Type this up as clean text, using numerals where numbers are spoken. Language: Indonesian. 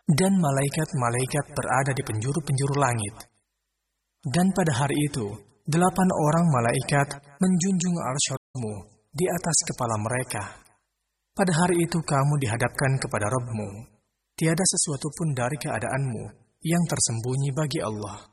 dan malaikat-malaikat berada di penjuru-penjuru langit. Dan pada hari itu, 8 orang malaikat menjunjung arsy-mu di atas kepala mereka. Pada hari itu kamu dihadapkan kepada Rabb-mu. Tiada sesuatu pun dari keadaanmu yang tersembunyi bagi Allah.